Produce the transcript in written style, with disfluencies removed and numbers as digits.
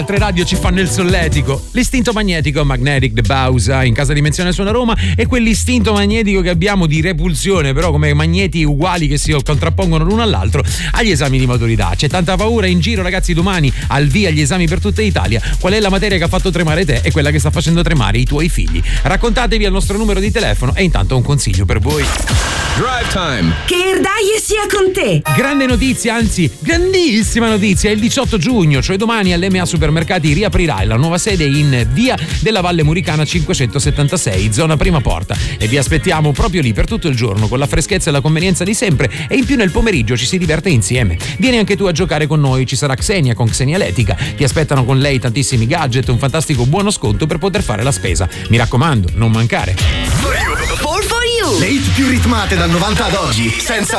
Altre radio ci fanno il solletico. L'istinto magnetico Magnetic The Bausa in casa Dimensione Suona Roma è quell'istinto magnetico che abbiamo di repulsione, però come magneti uguali che si contrappongono l'uno all'altro agli esami di maturità. C'è tanta paura in giro, ragazzi. Domani al via gli esami per tutta Italia. Qual è la materia che ha fatto tremare te e quella che sta facendo tremare i tuoi figli? Raccontatevi al nostro numero di telefono e intanto un consiglio per voi. Drive Time. Che Erdaie sia con te. Grande notizia, anzi grandissima notizia. Il 18 giugno, cioè domani, all'MA Supermercati riaprirà la nuova sede in via della Valle Muricana 576, zona Prima Porta, e vi aspettiamo proprio lì per tutto il giorno con la freschezza e la convenienza di sempre, e in più nel pomeriggio ci si diverte insieme. Vieni anche tu a giocare con noi, ci sarà Xenia con Xenialetica, ti aspettano con lei tantissimi gadget, un fantastico buono sconto per poter fare la spesa. Mi raccomando, non mancare. For you. Le hit più ritmate dal 90 ad oggi, senza